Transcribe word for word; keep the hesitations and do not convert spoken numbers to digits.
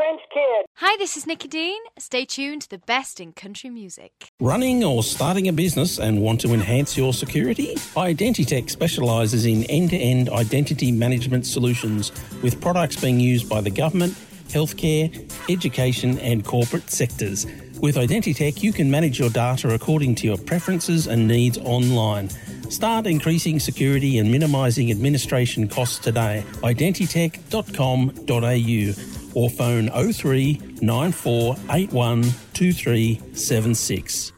French kid. Hi, this is Nikki Dean. Stay tuned to the best in country music. Running or starting a business and want to enhance your security? Identitech specialises in end-to-end identity management solutions with products being used by the government, healthcare, education and corporate sectors. With Identitech, you can manage your data according to your preferences and needs online. Start increasing security and minimising administration costs today. identitech dot com dot a u or phone oh three nine four eight one two three seven six.